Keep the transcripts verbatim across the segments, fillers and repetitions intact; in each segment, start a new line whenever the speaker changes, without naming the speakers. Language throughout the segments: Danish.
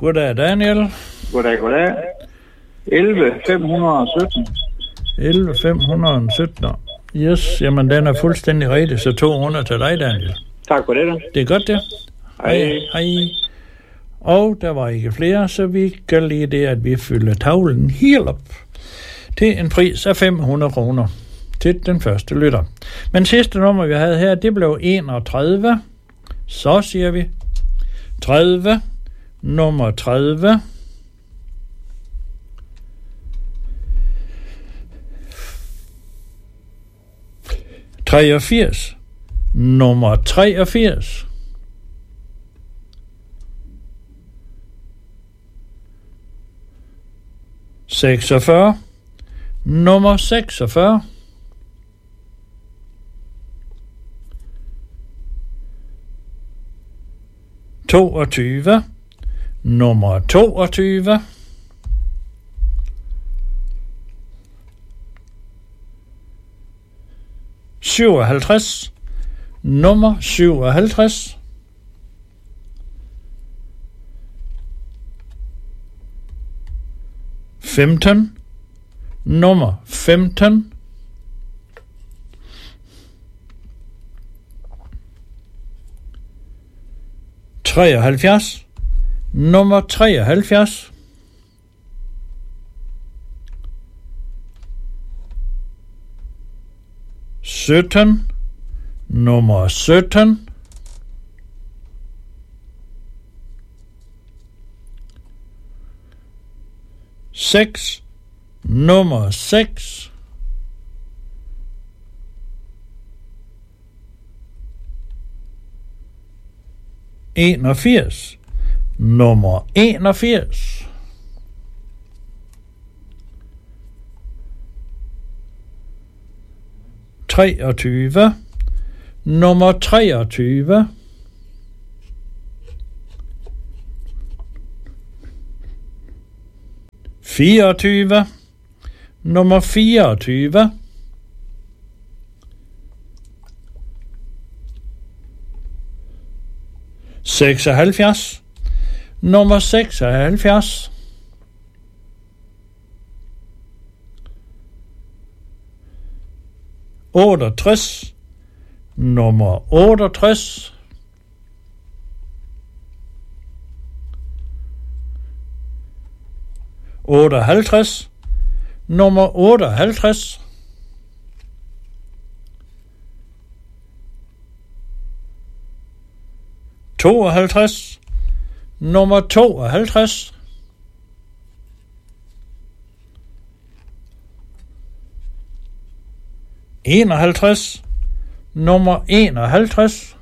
Goddag, Daniel.
Goddag, goddag. elleve fem hundrede og sytten.
elleve fem hundrede og sytten. Yes, jamen den er fuldstændig rigtig, så to hundrede til dig, Daniel.
Tak for det, da.
Det er godt, det.
Hej.
Hej. Og der var ikke flere, så vi gør lige det, at vi fylder tavlen helt op til en pris af fem hundrede kroner til den første lytter. Men sidste nummer, vi havde her, det blev enogtredive. Så siger vi tredive, nummer tredive. treogfirs, nummer treogfirs. seksogfyrre, nummer seksogfyrre. toogtyve, nummer toogtyve. syvoghalvtreds, nummer syvoghalvtreds. femten, nummer femten. treoghalvfjerds, nummer treoghalvfjerds. sytten, nummer sytten. seks, nummer seks. enogfirs, nummer enogfirs. treogtyve, nummer treogtyve. fireogtyve, nummer fireogtyve. seksoghalvfjerds, nummer seksoghalvfjerds. otteogtres, nummer otteogtres. otteoghalvtreds, nummer otteoghalvtreds. tooghalvtreds, nummer tooghalvtreds. enoghalvtreds, nummer enoghalvtreds.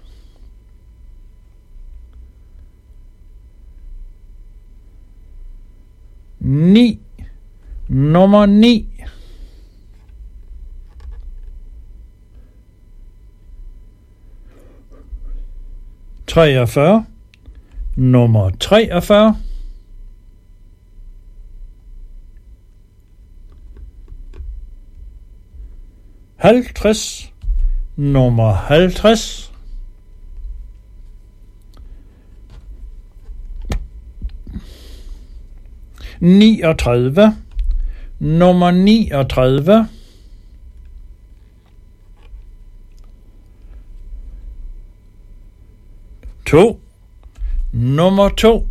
ni, nummer ni. treogfyrre, nummer treogfyrre. halvtreds, nummer halvtreds. niogtredive, nummer niogtredive. to, nummer to.